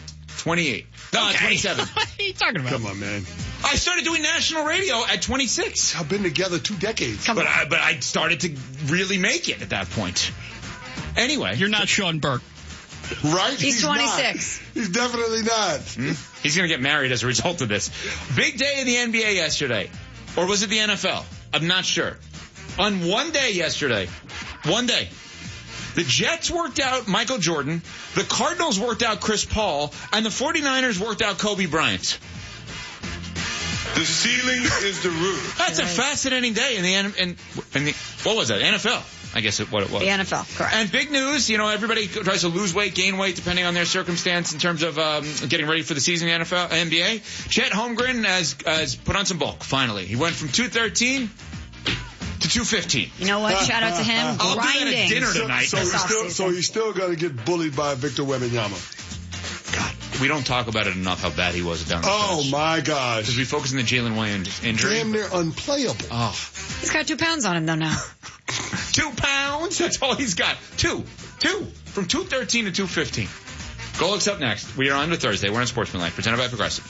28. No, 27. What are you talking about? Come on, man. I started doing national radio at 26. I've been together 2 decades. But I started to really make it at that point. Anyway. You're not Sean Burke. Right? He's 26. Not. He's definitely not. He's going to get married as a result of this. Big day in the NBA yesterday. Or was it the NFL? I'm not sure. On one day yesterday. One day. The Jets worked out Michael Jordan, the Cardinals worked out Chris Paul, and the 49ers worked out Kobe Bryant. The ceiling is the roof. That's a fascinating day in the what was that? NFL, I guess what it was. The NFL, correct. And big news, everybody tries to lose weight, gain weight, depending on their circumstance in terms of getting ready for the season in the NBA. Chet Holmgren has put on some bulk, finally. He went from 213 to 215. You know what? Shout out to him. I'll Grinding. do that at dinner tonight. So he's still going to get bullied by Victor Wembanyama. God, we don't talk about it enough how bad he was down the stretch. My gosh. Because we focus on the Jalen Williams injury. Damn near unplayable. Oh. He's got 2 pounds on him though now. 2 pounds? That's all he's got. Two. From 213 to 215. Golik's up next. We are on to Thursday. We're on Sportsmanlike, presented by Progressive.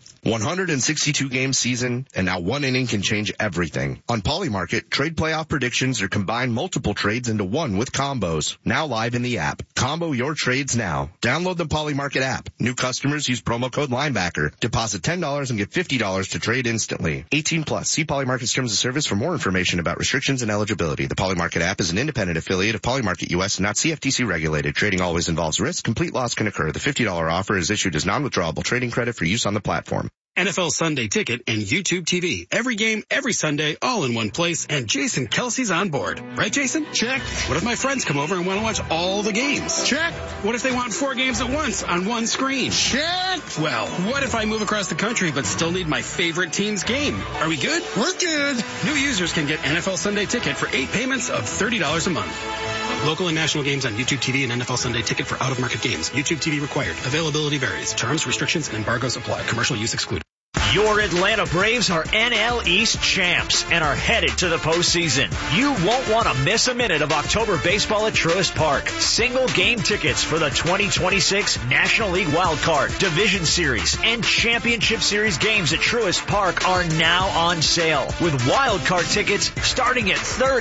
162-game season, and now one inning can change everything. On Polymarket, trade playoff predictions are combined multiple trades into one with combos. Now live in the app. Combo your trades now. Download the Polymarket app. New customers use promo code Linebacker. Deposit $10 and get $50 to trade instantly. 18 plus. See Polymarket's terms of service for more information about restrictions and eligibility. The Polymarket app is an independent affiliate of Polymarket US and not CFTC regulated. Trading always involves risk. Complete loss can occur. The $50 offer is issued as non-withdrawable trading credit for use on the platform. NFL Sunday Ticket, and YouTube TV. Every game, every Sunday, all in one place, and Jason Kelsey's on board. Right, Jason? Check. What if my friends come over and want to watch all the games? Check. What if they want 4 games at once on one screen? Check. Well, what if I move across the country but still need my favorite team's game? Are we good? We're good. New users can get NFL Sunday Ticket for 8 payments of $30 a month. Local and national games on YouTube TV and NFL Sunday Ticket for out-of-market games. YouTube TV required. Availability varies. Terms, restrictions, and embargoes apply. Commercial use excluded. Your Atlanta Braves are NL East champs and are headed to the postseason. You won't want to miss a minute of October baseball at Truist Park. Single game tickets for the 2026 National League Wild Card, Division Series, and Championship Series games at Truist Park are now on sale, with Wild Card tickets starting at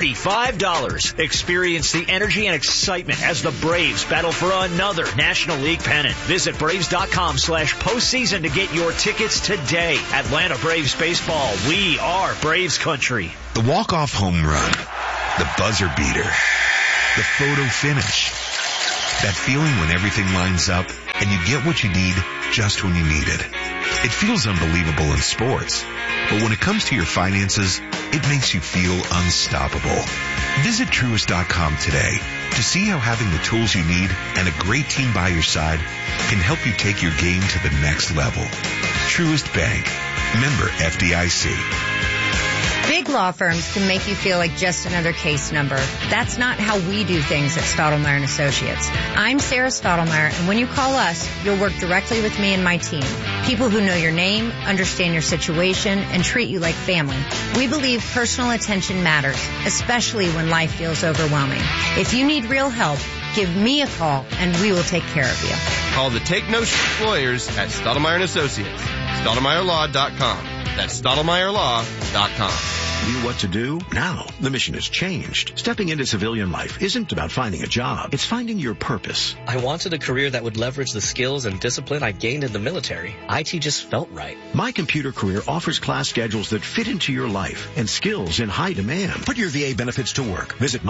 $35. Experience the energy and excitement as the Braves battle for another National League pennant. Visit Braves.com/postseason to get your tickets today. Atlanta Braves baseball. We are Braves country. The walk-off home run, the buzzer beater, the photo finish. That feeling when everything lines up and you get what you need just when you need it. It feels unbelievable in sports, but when it comes to your finances, it makes you feel unstoppable. Visit Truist.com today to see how having the tools you need and a great team by your side can help you take your game to the next level. Truist Bank. Member FDIC. Big law firms can make you feel like just another case number. That's not how we do things at Stottlemyre & Associates. I'm Sarah Stottlemyre, and when you call us, you'll work directly with me and my team. People who know your name, understand your situation, and treat you like family. We believe personal attention matters, especially when life feels overwhelming. If you need real help, give me a call, and we will take care of you. Call the Take No Shit Lawyers at Stottlemyre & Associates. StottlemyreLaw.com. That's StottlemyreLaw.com. Knew what to do? Now, the mission has changed. Stepping into civilian life isn't about finding a job. It's finding your purpose. I wanted a career that would leverage the skills and discipline I gained in the military. IT just felt right. My Computer Career offers class schedules that fit into your life and skills in high demand. Put your VA benefits to work. Visit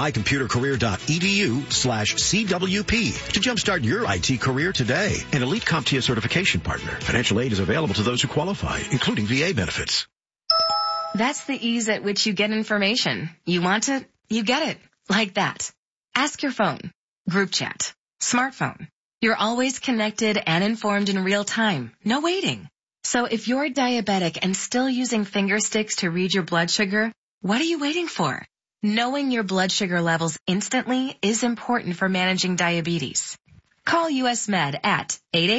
mycomputercareer.edu/CWP to jumpstart your IT career today. An elite CompTIA certification partner. Financial aid is available to those who qualify, including VA benefits. That's the ease at which you get information. You want it, you get it. Like that. Ask your phone. Group chat. Smartphone. You're always connected and informed in real time. No waiting. So if you're diabetic and still using finger sticks to read your blood sugar, what are you waiting for? Knowing your blood sugar levels instantly is important for managing diabetes. Call US Med at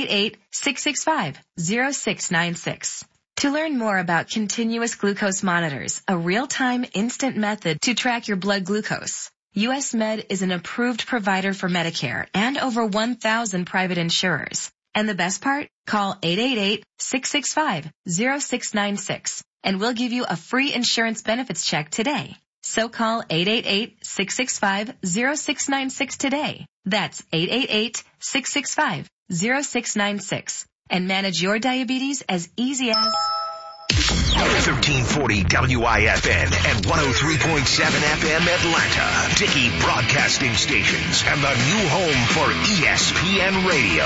888-665-0696. To learn more about continuous glucose monitors, a real-time instant method to track your blood glucose. US Med is an approved provider for Medicare and over 1,000 private insurers. And the best part? Call 888-665-0696 and we'll give you a free insurance benefits check today. So call 888-665-0696 today. That's 888-665-0696. And manage your diabetes as easy as 1340 WIFN and 103.7 FM Atlanta. Dickey Broadcasting Stations and the new home for ESPN Radio.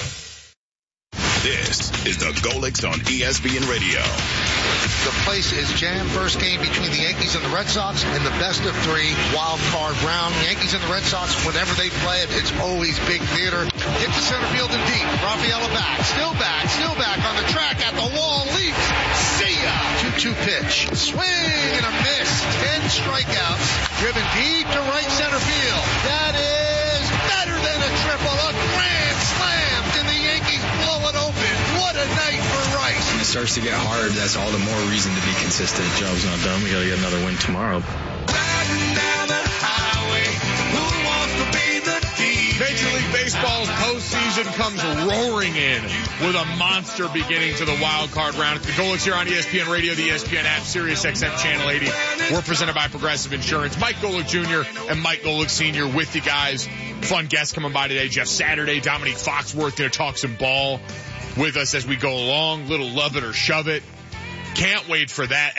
This is the Golix on ESPN Radio. The place is jammed. First game between the Yankees and the Red Sox in the best of 3 wild card round. Yankees and the Red Sox, whenever they play it, it's always big theater. Hit to center field and deep. Rafaela back, still back on the track at the wall, leaps. See ya! 2-2 pitch. Swing and a miss. 10 strikeouts. Driven deep to right center field. That is better than a triple. A grand slam. And the Yankees blow it open. What a night for Rice. When it starts to get hard, that's all the more reason to be consistent. Job's not done. We got to get another win tomorrow. Major League Baseball's postseason comes roaring in with a monster beginning to the wild card round. The Golix here on ESPN Radio, the ESPN app, Sirius XM Channel 80. We're presented by Progressive Insurance. Mike Golick Jr. and Mike Golick Sr. with you guys. Fun guests coming by today. Jeff Saturday, Dominique Foxworth going to talk some ball with us as we go along. Little love it or shove it. Can't wait for that. As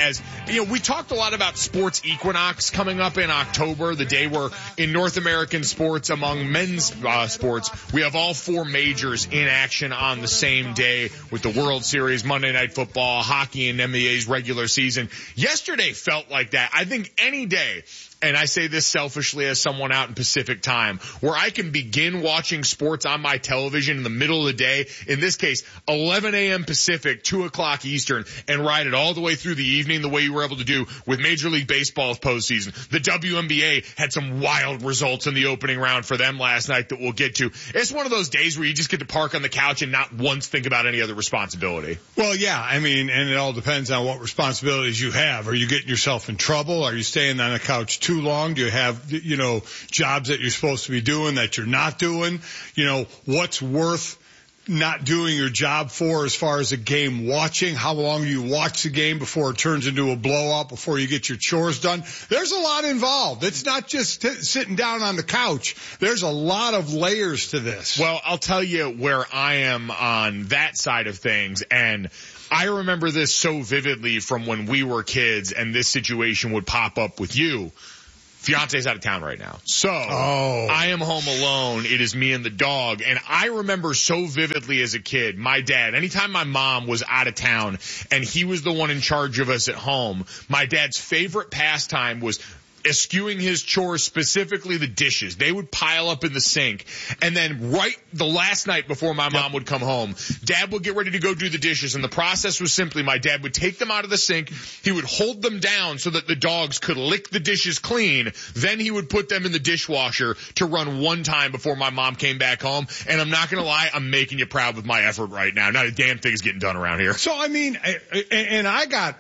we talked a lot about sports equinox coming up in October, the day where in North American sports, among men's sports, we have all 4 majors in action on the same day with the World Series, Monday Night Football, hockey, and NBA's regular season. Yesterday felt like that. I think any day, and I say this selfishly as someone out in Pacific time, where I can begin watching sports on my television in the middle of the day, in this case, 11 a.m. Pacific, 2 o'clock Eastern, and ride it all the way through the evening the way you were able to do with Major League Baseball's postseason. The WNBA had some wild results in the opening round for them last night that we'll get to. It's one of those days where you just get to park on the couch and not once think about any other responsibility. Well, yeah, I mean, and it all depends on what responsibilities you have. Are you getting yourself in trouble? Are you staying on the couch too long? Do you have, jobs that you're supposed to be doing that you're not doing? What's worth not doing your job for as far as a game watching? How long do you watch the game before it turns into a blowout, before you get your chores done? There's a lot involved. It's not just sitting down on the couch. There's a lot of layers to this. Well, I'll tell you where I am on that side of things, and I remember this so vividly from when we were kids and this situation would pop up with you. Fiance's out of town right now. So I am home alone. It is me and the dog. And I remember so vividly as a kid, my dad, anytime my mom was out of town and he was the one in charge of us at home, my dad's favorite pastime was eschewing his chores, specifically the dishes. They would pile up in the sink. And then right the last night before my mom would come home, Dad would get ready to go do the dishes. And the process was simply my dad would take them out of the sink. He would hold them down so that the dogs could lick the dishes clean. Then he would put them in the dishwasher to run one time before my mom came back home. And I'm not going to lie, I'm making you proud with my effort right now. Not a damn thing's getting done around here. So, I mean, and I got,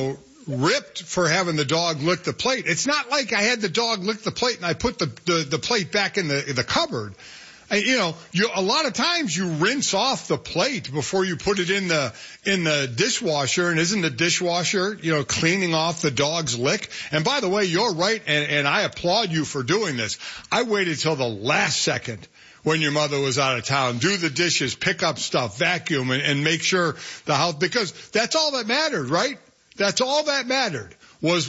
ripped for having the dog lick the plate. It's not like I had the dog lick the plate and I put the plate back in the cupboard. A lot of times you rinse off the plate before you put it in the dishwasher, and isn't the dishwasher, cleaning off the dog's lick? And by the way, you're right, and I applaud you for doing this. I waited till the last second when your mother was out of town, do the dishes, pick up stuff, vacuum, and make sure the house, because that's all that mattered, right? That's all that mattered was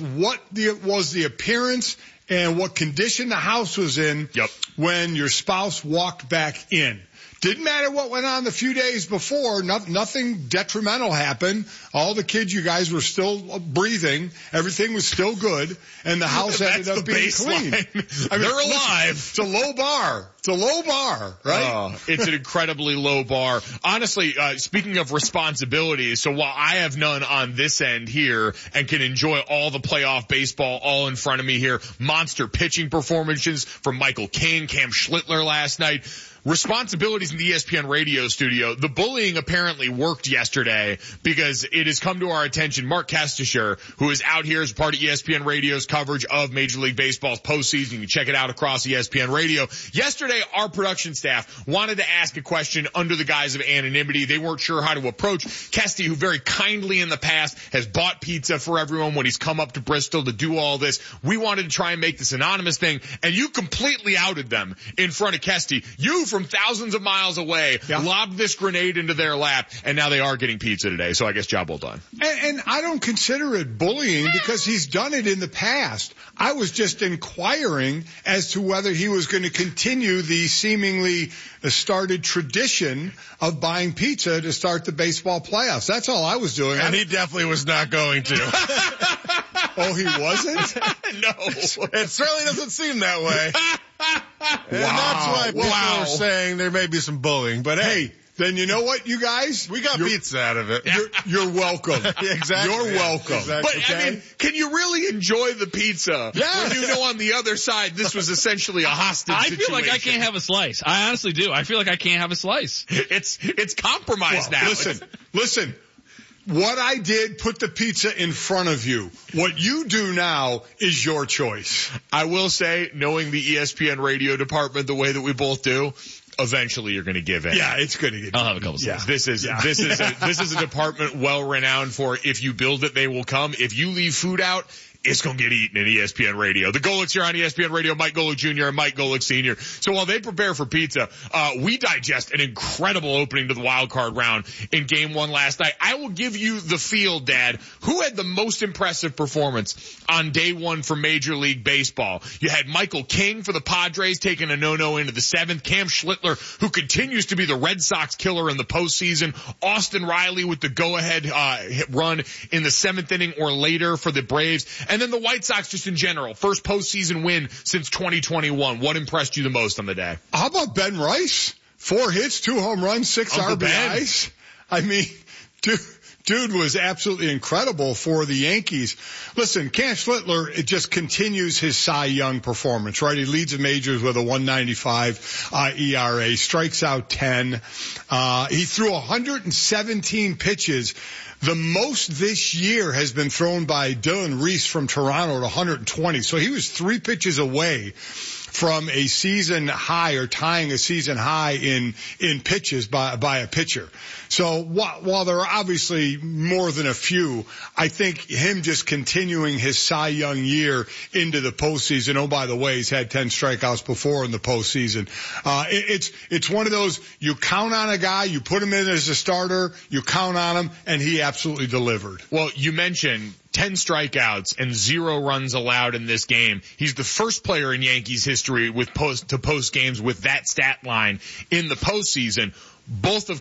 the appearance and what condition the house was in when your spouse walked back in. Didn't matter what went on the few days before. Nothing detrimental happened. All the kids, you guys were still breathing. Everything was still good. And the house ended up being clean. I mean, they're alive. It's a low bar. It's a low bar, right? It's an incredibly low bar. Honestly, speaking of responsibilities, so while I have none on this end here and can enjoy all the playoff baseball all in front of me here, monster pitching performances from Michael King, Cam Schlittler last night, responsibilities in the ESPN radio studio. The bullying apparently worked yesterday because it has come to our attention. Mark Kestisher, who is out here as part of ESPN radio's coverage of Major League Baseball's postseason. You can check it out across ESPN radio. Yesterday, our production staff wanted to ask a question under the guise of anonymity. They weren't sure how to approach Kesty, who very kindly in the past has bought pizza for everyone when he's come up to Bristol to do all this. We wanted to try and make this anonymous thing, and you completely outed them in front of Kesty. You, from thousands of miles away, lobbed this grenade into their lap, and now they are getting pizza today. So I guess job well done. And I don't consider it bullying because he's done it in the past. I was just inquiring as to whether he was going to continue the seemingly started tradition of buying pizza to start the baseball playoffs. That's all I was doing. And he definitely was not going to. Oh, he wasn't? No. It certainly doesn't seem that way. And that's why people are saying there may be some bullying. But hey, then you know what, you guys? We got pizza out of it. You're welcome. Exactly. You're welcome. But, okay? I mean, can you really enjoy the pizza when you know on the other side this was essentially a hostage situation? I feel like I can't have a slice. I honestly do. I feel like I can't have a slice. It's compromised now. Listen. What I did, put the pizza in front of you. What you do now is your choice. I will say, knowing the ESPN radio department the way that we both do, eventually you're going to give in. Yeah, it's going to get. I'll have a couple slices. This is a department well renowned for if you build it, they will come. If you leave food out, it's going to get eaten in ESPN Radio. The Golics here on ESPN Radio, Mike Golic Jr. and Mike Golic Sr. So while they prepare for pizza, we digest an incredible opening to the wild card round in game 1 last night. I will give you the field, Dad. Who had the most impressive performance on day 1 for Major League Baseball? You had Michael King for the Padres taking a no-no into the 7th. Cam Schlittler, who continues to be the Red Sox killer in the postseason. Austin Riley with the go-ahead run in the 7th inning or later for the Braves. And then the White Sox just in general. First postseason win since 2021. What impressed you the most on the day? How about Ben Rice? 4 hits, 2 home runs, 6 Uncle RBIs. Ben. I mean, dude was absolutely incredible for the Yankees. Listen, Cam Schlittler, it just continues his Cy Young performance, right? He leads the majors with a 1.95 ERA, strikes out 10. He threw 117 pitches. The most this year has been thrown by Dylan Reese from Toronto at 120. So he was 3 pitches away from a season high or tying a season high in pitches by a pitcher. So while there are obviously more than a few, I think him just continuing his Cy Young year into the postseason. Oh, by the way, he's had 10 strikeouts before in the postseason. It's one of those, you count on a guy, you put him in as a starter, you count on him, and he absolutely delivered. Well, you mentioned 10 strikeouts and 0 runs allowed in this game. He's the first player in Yankees history with post games with that stat line in the postseason. Both of